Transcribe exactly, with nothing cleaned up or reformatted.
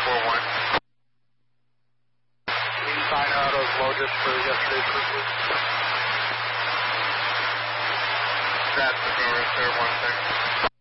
four one. Can you sign out of loaded for yesterday's quickly? That's the Norris, sir, one six.